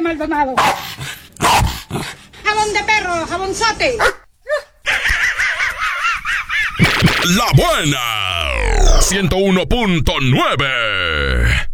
Maldonado. Jabón de perro, jabonzote. La Buena 101.9